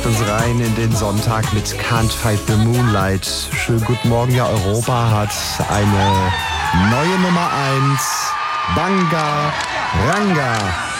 uns rein in den Sonntag mit Can't Fight the Moonlight. Schönen guten Morgen, ja, Europa hat eine neue Nummer 1. Banga Ranga.